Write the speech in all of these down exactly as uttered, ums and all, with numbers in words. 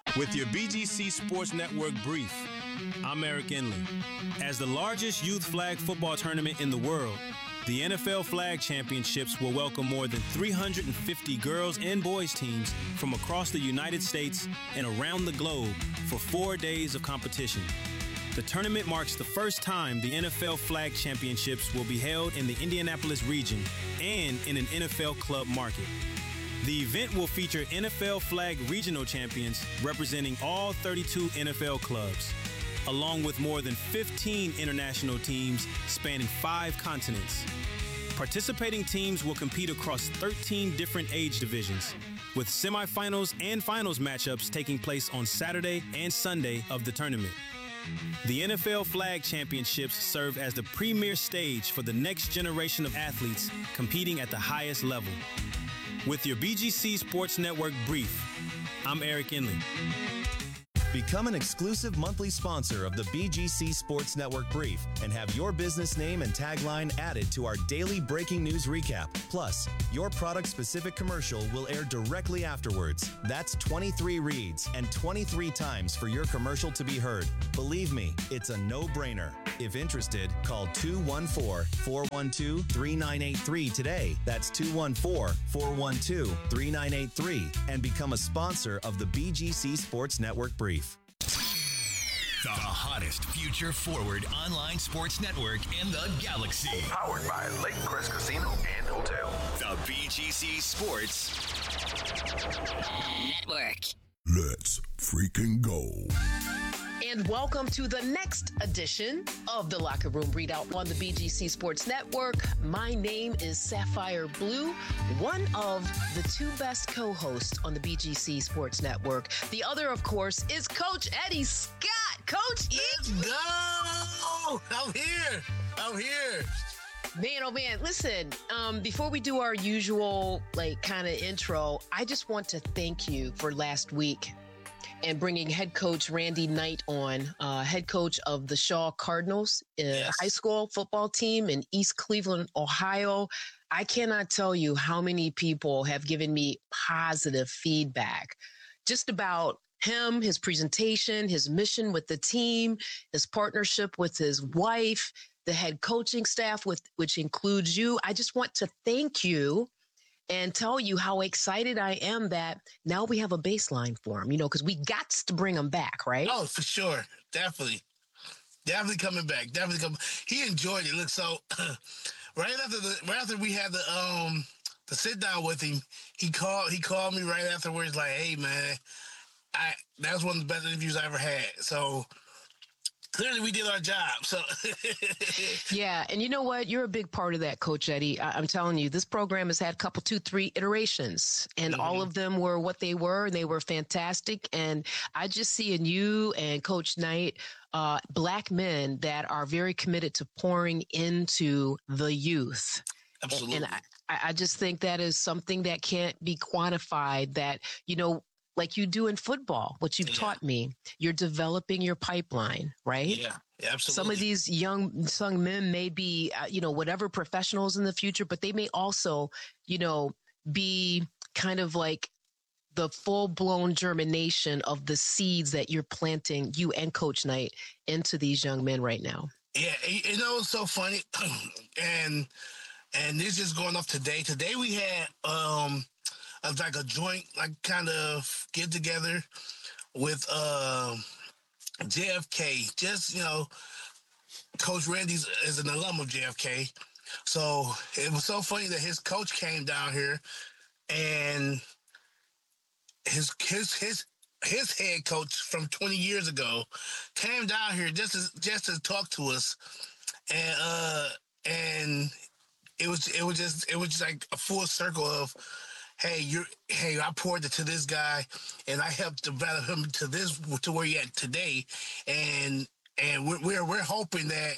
With your B G C Sports Network brief, I'm Eric Enley. As the largest youth flag football tournament in the world, the N F L Flag Championships will welcome more than three hundred fifty girls and boys teams from across the United States and around the globe for four days of competition. The tournament marks the first time the N F L Flag Championships will be held in the Indianapolis region and in an N F L club market. The event will feature N F L Flag Regional Champions representing all thirty-two N F L clubs, along with more than fifteen international teams spanning five continents. Participating teams will compete across thirteen different age divisions, with semifinals and finals matchups taking place on Saturday and Sunday of the tournament. The N F L Flag Championships serve as the premier stage for the next generation of athletes competing at the highest level. With your B G C Sports Network brief, I'm Eric Enley. Become an exclusive monthly sponsor of the B G C Sports Network Brief and have your business name and tagline added to our daily breaking news recap. Plus, your product-specific commercial will air directly afterwards. That's twenty-three reads and twenty-three times for your commercial to be heard. Believe me, it's a no-brainer. If interested, call two one four, four one two, three nine eight three today. That's two one four, four one two, three nine eight three and become a sponsor of the B G C Sports Network Brief. The hottest future-forward online sports network in the galaxy. Powered by Lake Crest Casino and Hotel. The B G C Sports Network. Let's freaking go. And welcome to the next edition of the Locker Room Readout on the B G C Sports Network. My name is Sapphire Blue, one of the two best co-hosts on the B G C Sports Network. The other, of course, is Coach Eddie Scott. Coach E. Let's go! I'm here. I'm here. Man, oh man, listen, um, before we do our usual, like, kind of intro, I just want to thank you for last week and bringing head coach Randy Knight on, uh, head coach of the Shaw Cardinals, uh, Yes. high school football team in East Cleveland, Ohio. I cannot tell you how many people have given me positive feedback just about him, his presentation, his mission with the team, his partnership with his wife, the head coaching staff, with which includes you. I just want to thank you and tell you how excited I am that now we have a baseline for him, you know, because we got to bring him back, right? Oh, for sure. Definitely. Definitely coming back. Definitely coming. He enjoyed it. Look, so right after the right after we had the um the sit down with him, he called he called me right afterwards, like, hey man, I that was one of the best interviews I ever had. So clearly we did our job. So Yeah, and you know what? You're a big part of that, Coach Eddie. I- I'm telling you, this program has had a couple, two, three iterations, and Mhm. all of them were what they were, and they were fantastic. And I just see in you and Coach Knight, uh, black men that are very committed to pouring into the youth. absolutely. And I, I I just think that is something that can't be quantified, that, you know, like you do in football, what you've Yeah. taught me, you're developing your pipeline, right? yeah, yeah, absolutely. Some of these young young men may be, uh, you know, whatever professionals in the future, but they may also, you know, be kind of like the full-blown germination of the seeds that you're planting, you and Coach Knight, into these young men right now. Yeah, you you know, it's so funny. and and this is going off today. Today we had um a, like a joint, like kind of get together with um J F K. Just, you know, Coach Randy's is an alum of J F K. So it was so funny that his coach came down here and his his his his head coach from twenty years ago came down here just to just to talk to us, and uh and it was it was just it was just like a full circle of, hey, you're hey, I poured it to this guy and I helped develop him to this to where you're at today, and and we're we're, we're hoping that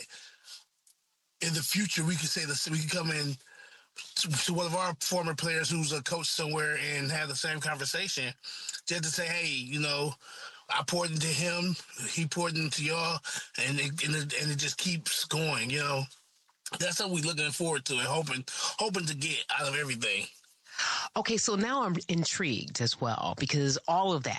in the future we can say this, we can come in to one of our former players who's a coach somewhere and have the same conversation, just to say, hey, you know, I poured into him, he poured into y'all, and it, and it, and it just keeps going, you know. That's what we're looking forward to and hoping hoping to get out of everything. Okay, so now I'm intrigued as well, because all of that,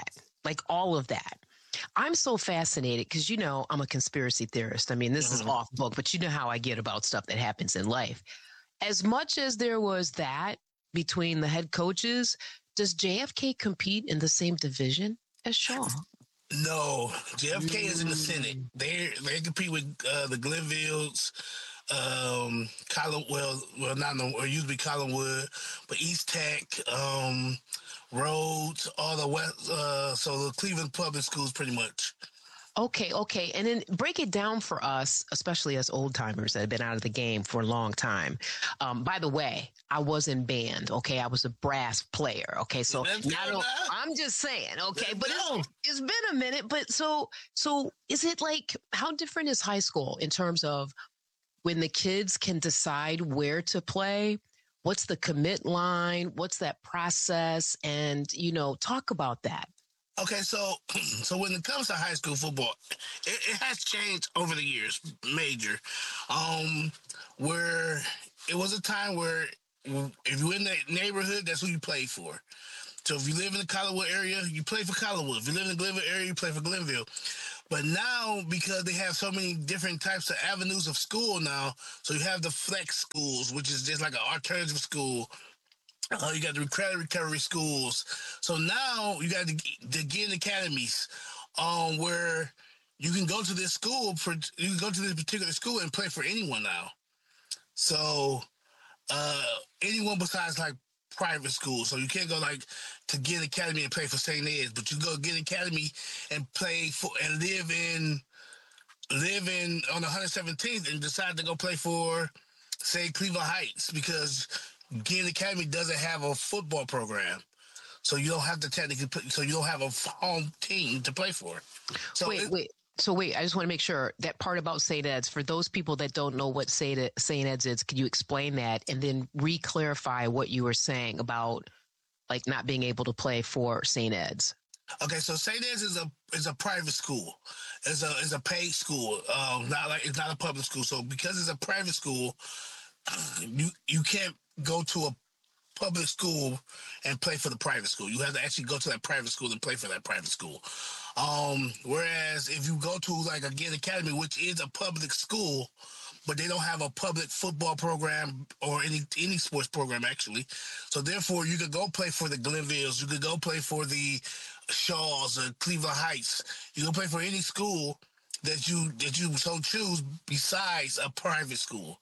like all of that. I'm so fascinated because, you know, I'm a conspiracy theorist. I mean, this mm-hmm. is off book, but you know how I get about stuff that happens in life. As much as there was that between the head coaches, does J F K compete in the same division as Shaw? No, J F K mm. is in the Senate. They they compete with uh, the Glenvilles, um, Colin, well, well, not no, or used to be Collinwood, but East Tech, um, Rhodes, all the West, uh, so the Cleveland public schools, pretty much. Okay, okay. And then break it down for us, especially as old timers that have been out of the game for a long time. Um, by the way, I was in band, okay? I was a brass player, okay? So I don't, I'm just saying, okay? But it's, it's been a minute. But so, so is it like, how different is high school in terms of when the kids can decide where to play? What's the commit line? What's that process? And, you know, talk about that. Okay, so so when it comes to high school football, it, it has changed over the years, major. Um, where it was a time where if you're in the neighborhood, that's who you played for. So if you live in the Collinwood area, you play for Collinwood. If you live in the Glenville area, you play for Glenville. But now, because they have so many different types of avenues of school now, so you have the flex schools, which is just like an alternative school. Uh, you got the credit recovery schools. So now you got the, the Ginn academies, um, where you can go to this school for you can go to this particular school and play for anyone now. So uh, anyone besides like private schools. So you can't go like to Ginn Academy and play for Saint Ed's, but you go to Ginn Academy and play for and live in live in on one hundred seventeenth and decide to go play for, say, Cleveland Heights, because Ginn Academy doesn't have a football program, so you don't have to technically put, so you don't have a home team to play for. So wait, it, wait. So wait, I just want to make sure that part about Saint Ed's, for those people that don't know what Saint Ed's is, could you explain that and then re-clarify what you were saying about like not being able to play for Saint Ed's? Okay, so Saint Ed's is a is a private school. It's a it's a paid school. Um, not like it's not a public school. So because it's a private school, you you can't go to a public school and play for the private school. You have to actually go to that private school and play for that private school. Um, whereas if you go to like a Ginn Academy, which is a public school, but they don't have a public football program or any any sports program actually. So therefore, you could go play for the Glenvilles. You could go play for the Shaws or Cleveland Heights. You can play for any school that you that you so choose besides a private school.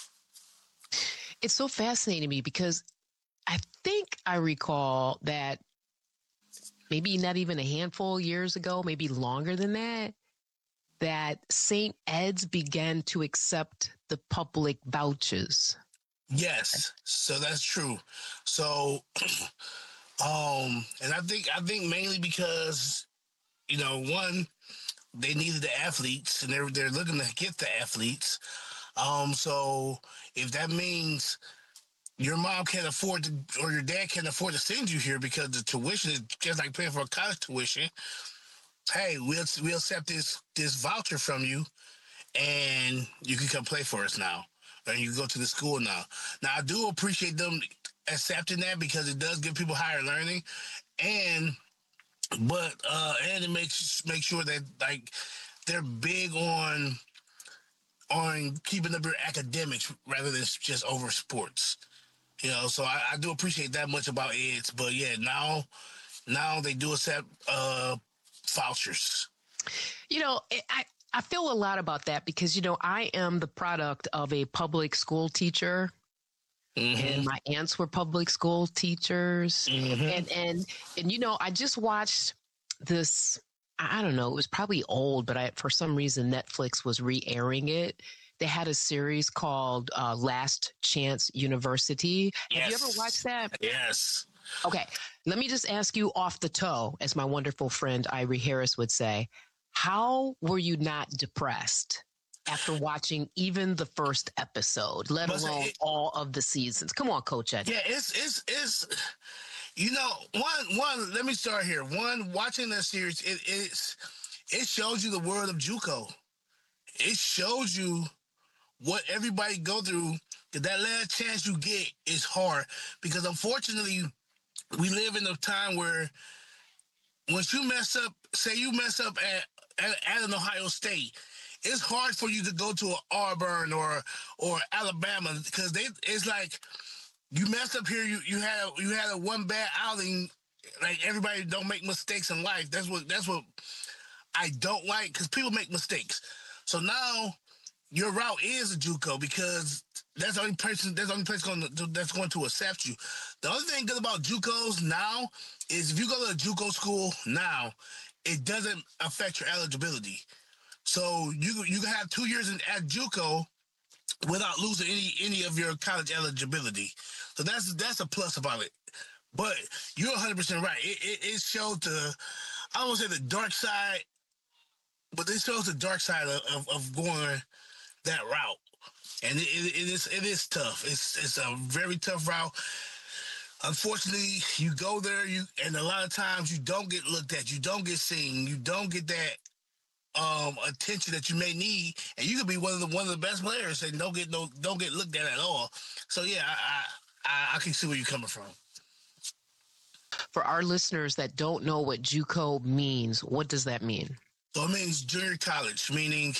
It's so fascinating to me because I think I recall that maybe not even a handful of years ago, maybe longer than that, that Saint Ed's began to accept the public vouchers. Yes, so that's true. So, um, and I think I think mainly because, you know, one, they needed the athletes, and they're they're looking to get the athletes. Um, so if that means your mom can't afford to, or your dad can't afford to send you here because the tuition is just like paying for a college tuition, hey, we'll we'll accept this this voucher from you, and you can come play for us now, and you can go to the school now. Now, I do appreciate them accepting that because it does give people higher learning, and but uh, and it makes make sure that like they're big on on keeping up your academics rather than just over sports. You know, so I, I do appreciate that much about Ed's, but yeah, now now they do accept uh, vouchers. You know, I, I feel a lot about that because, you know, I am the product of a public school teacher. Mm-hmm. And my aunts were public school teachers. Mm-hmm. And, and, and, you know, I just watched this, I don't know, it was probably old, but I, for some reason, Netflix was re-airing it. They had a series called uh, Last Chance University. Yes. Have you ever watched that? Yes. Okay. Let me just ask you off the toe, as my wonderful friend Irie Harris would say, how were you not depressed after watching even the first episode, let but alone it, all of the seasons? Come on, Coach Ed. Yeah, it's, it's, it's, you know, one, one, let me start here. One, watching that series, it, it's, it shows you the world of JUCO. It shows you what everybody go through. That last chance you get is hard because unfortunately we live in a time where once you mess up, say you mess up at, at, at an Ohio State, it's hard for you to go to an Auburn or or Alabama because they it's like you messed up here. You you had a, you had a one bad outing. Like everybody don't make mistakes in life. That's what that's what I don't like because people make mistakes. So now your route is a JUCO because that's the only person that's the only place going to, that's going to accept you. The other thing good about JUCOs now is if you go to a JUCO school now, it doesn't affect your eligibility. So you you can have two years in, at JUCO without losing any any of your college eligibility. So that's that's a plus about it. But you're one hundred percent right. It, it, it showed the, I don't want to say the dark side, but it shows the dark side of, of, of going that route. And it, it, it is it is tough. It's it's a very tough route. Unfortunately, you go there, you and a lot of times you don't get looked at. You don't get seen. You don't get that um, attention that you may need, and you could be one of the one of the best players and don't get no don't get looked at at all. So yeah, I I, I can see where you're coming from. For our listeners that don't know what JUCO means, what does that mean? So it means junior college, meaning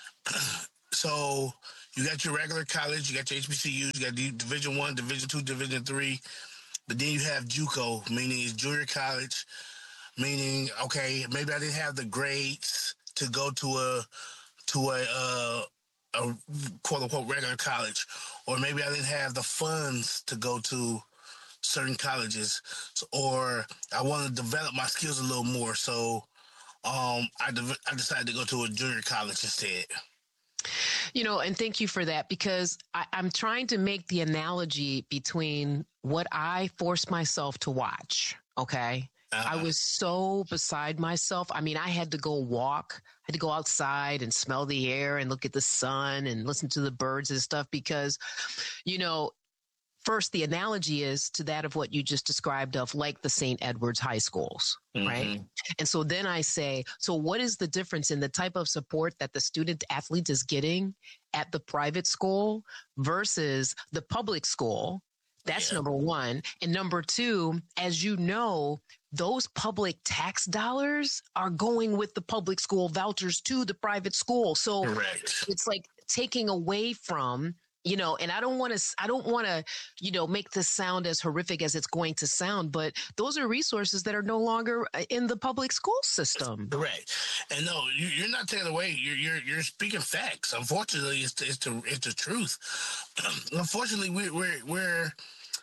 so you got your regular college, you got your H B C Us, you got Division One, Division Two, Division Three, but then you have JUCO, meaning it's junior college, meaning okay, maybe I didn't have the grades to go to a to a uh, a quote unquote regular college, or maybe I didn't have the funds to go to certain colleges, so, or I want to develop my skills a little more. So um, I, de- I decided to go to a junior college instead. You know, and thank you for that, because I, I'm trying to make the analogy between what I forced myself to watch. Okay. Uh-huh. I was so beside myself. I mean, I had to go walk. I had to go outside and smell the air and look at the sun and listen to the birds and stuff because, you know, first, the analogy is to that of what you just described of like the Saint Edward's high schools, mm-hmm. right? And so then I say, so what is the difference in the type of support that the student athlete is getting at the private school versus the public school? That's yeah. number one. And number two, as you know, those public tax dollars are going with the public school vouchers to the private school. So Correct. It's like taking away from, you know, and I don't want to, I don't want to, you know, make this sound as horrific as it's going to sound, but those are resources that are no longer in the public school system. Correct. And no, you, you're not taking away. You're, you're, you're speaking facts. Unfortunately, it's the, it's the, it's the truth. Unfortunately, we, we're, we're,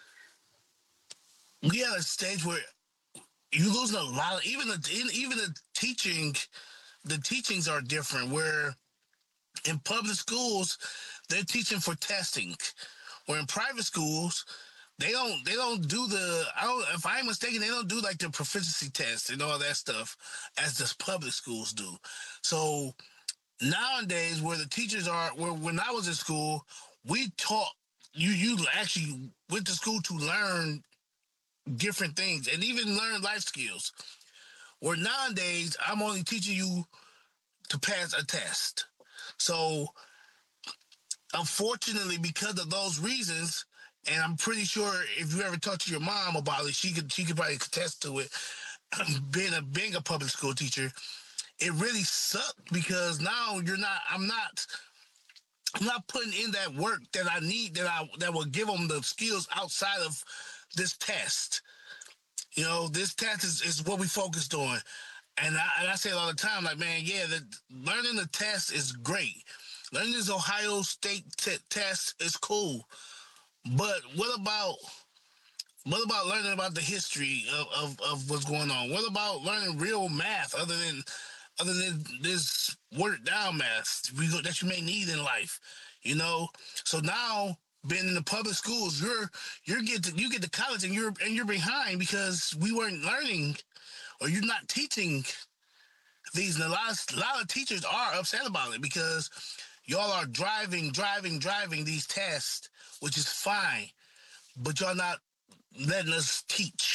we at a stage where you're losing a lot of, even the, even the teaching, the teachings are different where in public schools, they're teaching for testing, where in private schools, they don't they don't do the, I don't, if I'm mistaken, they don't do like the proficiency tests and all that stuff as the public schools do. So nowadays, where the teachers are, where when I was in school, we taught, you, you actually went to school to learn different things and even learn life skills. Where nowadays, I'm only teaching you to pass a test. So unfortunately, because of those reasons, and I'm pretty sure if you ever talk to your mom about it, she could she could probably attest to it. being a being a public school teacher, it really sucked because now you're not. I'm not. I'm not putting in that work that I need that I that will give them the skills outside of this test. You know, this test is, is what we focused on, and I, and I say it all the time. Like, man, yeah, the, learning the test is great. Learning this Ohio State t- test is cool, but what about what about learning about the history of, of, of what's going on? What about learning real math other than other than this watered down math that you may need in life? You know, so now being in the public schools, you're you're get to, you get to college and you're and you're behind because we weren't learning or you're not teaching these. And a lot of, a lot of teachers are upset about it because y'all are driving, driving, driving these tests, which is fine, but y'all not letting us teach.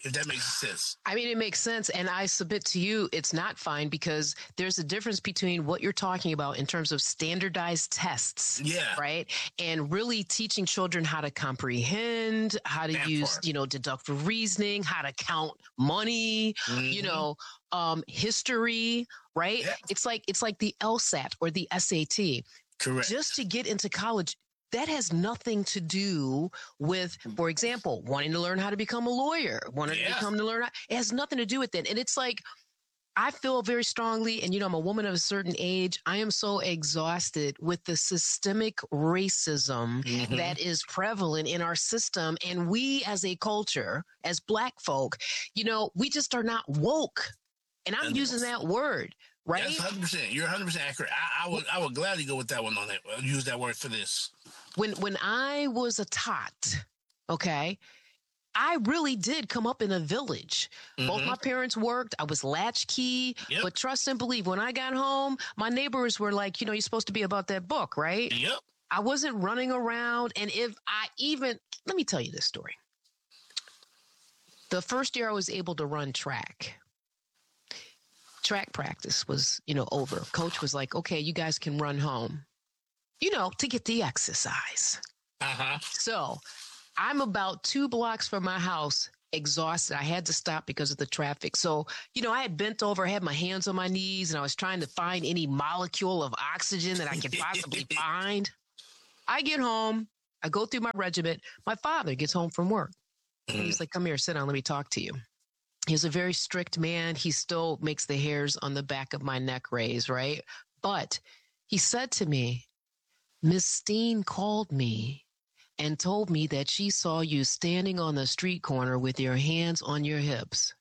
if that makes sense. I mean, it makes sense. And I submit to you, it's not fine because there's a difference between what you're talking about in terms of standardized tests. Yeah. Right. And really teaching children how to comprehend, how to That use, part. you know, deductive reasoning, how to count money, Mm-hmm. you know, um, history. Right. Yeah. It's like it's like the LSAT or the S A T. Correct. Just to get into college. That has nothing to do with, for example, wanting to learn how to become a lawyer, wanting Yeah. to become to learn. It has nothing to do with it. And it's like, I feel very strongly, and you know, I'm a woman of a certain age. I am so exhausted with the systemic racism Mhm. that is prevalent in our system. And we as a culture, as Black folk, you know, we just are not woke. And I'm And- using that word, right? That's one hundred percent. You're one hundred percent accurate. I, I would I would gladly go with that one on that. uh, Use that word for this. when when I was a tot, okay, I really did come up in a village. Both Mhm. my parents worked. I was latchkey, Yep. but trust and believe. When I got home, my neighbors were like, you know, you're supposed to be about that book, right? Yep. I wasn't running around. And if I even, let me tell you this story. The first year I was able to run track, track practice was, you know, over. Coach was like, okay, you guys can run home, you know, to get the exercise. Uh-huh. So I'm about two blocks from my house, exhausted. I had to stop because of the traffic. So, you know, I had bent over, had my hands on my knees, and I was trying to find any molecule of oxygen that I could possibly find. I get home. I go through my regiment. My father gets home from work. And he's like, come here, sit down. Let me talk to you. He's a very strict man. He still makes the hairs on the back of my neck raise, right? But he said to me, Miss Steen called me and told me that she saw you standing on the street corner with your hands on your hips.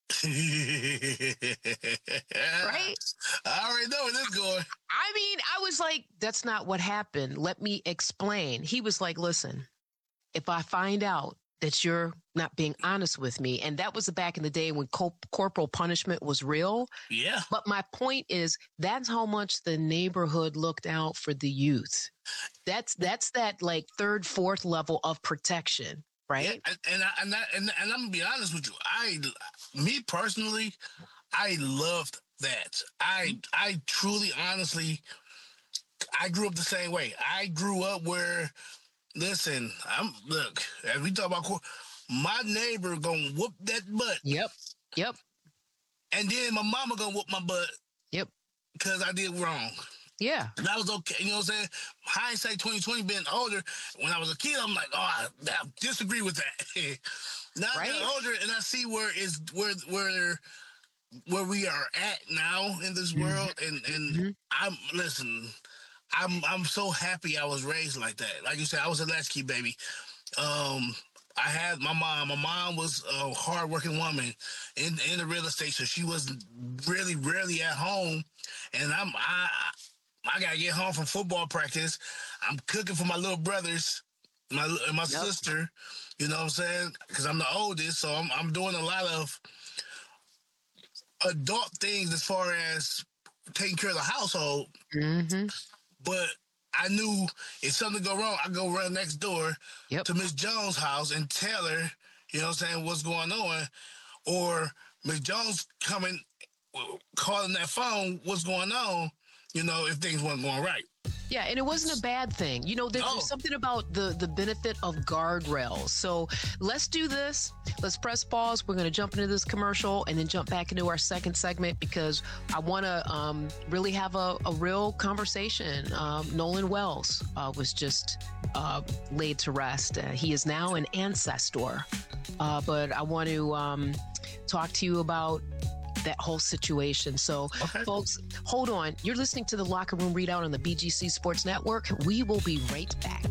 Right? I already know where this is going. I mean, I was like, that's not what happened. Let me explain. He was like, listen, if I find out that you're not being honest with me, and that was back in the day when co- corporal punishment was real. Yeah. But my point is, that's how much the neighborhood looked out for the youth. That's that's that like third, fourth level of protection, right? Yeah, and and, I, and, I, and and I'm gonna be honest with you. I, me personally, I loved that. I I truly, honestly, I grew up the same way. I grew up where, listen, I'm look as we talk about, my neighbor gonna whoop that butt. Yep. Yep. And then my mama gonna whoop my butt. Yep. Because I did wrong. Yeah. And that was okay. You know what I'm saying? Hindsight twenty twenty, being older, when I was a kid, I'm like, oh, I, I disagree with that. Now I'm Right? getting older and I see where is where where where we are at now in this Mm-hmm. world. And and Mm-hmm. I'm listen, I'm I'm so happy I was raised like that. Like you said, I was a latchkey baby. Um I had my mom. My mom was a hardworking woman in in the real estate, so she was really rarely at home. And I'm I I gotta get home from football practice. I'm cooking for my little brothers, my and my Yep. sister. You know what I'm saying? Because I'm the oldest, so I'm I'm doing a lot of adult things as far as taking care of the household. Mm-hmm. But I knew if something go wrong, I go run next door Yep. to Miss Jones' house and tell her, you know what I'm saying, what's going on. Or Miss Jones coming, calling that phone, what's going on, you know, if things weren't going right. Yeah, and it wasn't a bad thing. You know, there's No. something about the the benefit of guardrails. So let's do this. Let's press pause. We're going to jump into this commercial and then jump back into our second segment because I want to um, really have a, a real conversation. Um, Nolan Wells uh, was just uh, laid to rest. Uh, he is now an ancestor. Uh, but I want to um, talk to you about that whole situation. So, Okay. folks, hold on. You're listening to the Locker Room Readout on the B G C Sports Network. We will be right back.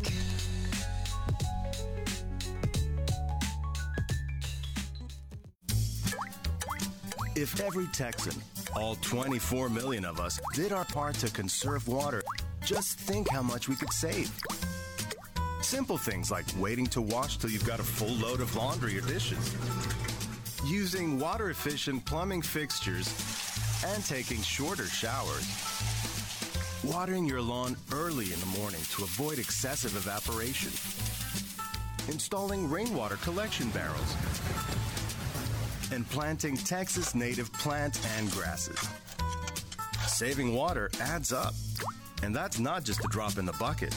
If every Texan, all twenty-four million of us, did our part to conserve water, just think how much we could save. Simple things like waiting to wash till you've got a full load of laundry or dishes, using water-efficient plumbing fixtures, and taking shorter showers. Watering your lawn early in the morning to avoid excessive evaporation. Installing rainwater collection barrels. and planting Texas native plants and grasses. Saving water adds up, and that's not just a drop in the bucket.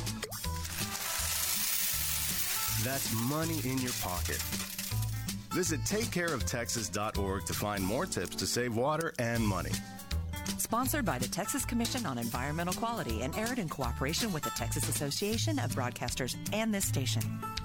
That's money in your pocket. Visit take care of texas dot org to find more tips to save water and money. Sponsored by the Texas Commission on Environmental Quality and aired in cooperation with the Texas Association of Broadcasters and this station.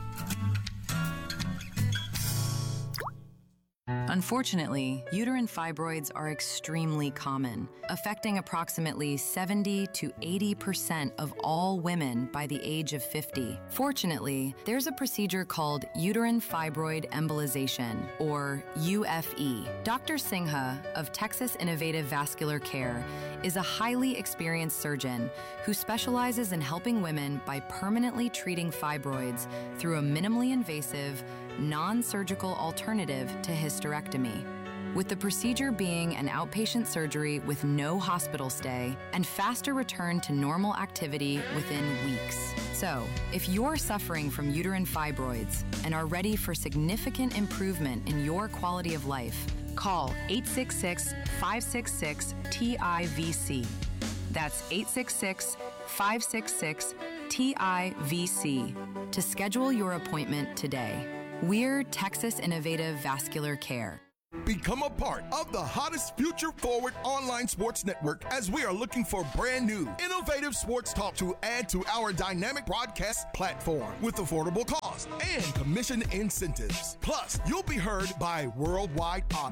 Unfortunately, uterine fibroids are extremely common, affecting approximately seventy to eighty percent of all women by the age of fifty. Fortunately, there's a procedure called uterine fibroid embolization, or U F E. Doctor Singha of Texas Innovative Vascular Care is a highly experienced surgeon who specializes in helping women by permanently treating fibroids through a minimally invasive, non-surgical alternative to hysterectomy. With the procedure being an outpatient surgery with no hospital stay and faster return to normal activity within weeks. So, if you're suffering from uterine fibroids and are ready for significant improvement in your quality of life, call eight six six, five six six, T I V C. That's eight six six, five six six, T I V C to schedule your appointment today. We're Texas Innovative Vascular Care. Become a part of the hottest future forward online sports network as we are looking for brand new, innovative sports talk to add to our dynamic broadcast platform with affordable cost and commission incentives. Plus, you'll be heard by worldwide audience.